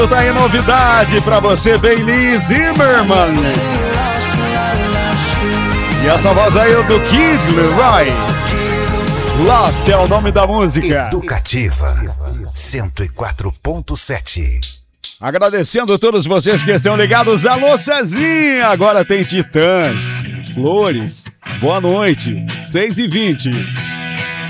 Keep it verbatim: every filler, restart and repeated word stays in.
Tá aí novidade pra você, Bailey Zimmerman. E essa voz aí é do Kid Leroy. Lost é o nome da música. Educativa cento e quatro ponto sete. Agradecendo a todos vocês que estão ligados. Alô, Cezinha! Agora tem Titãs, Flores. Boa noite, seis e vinte.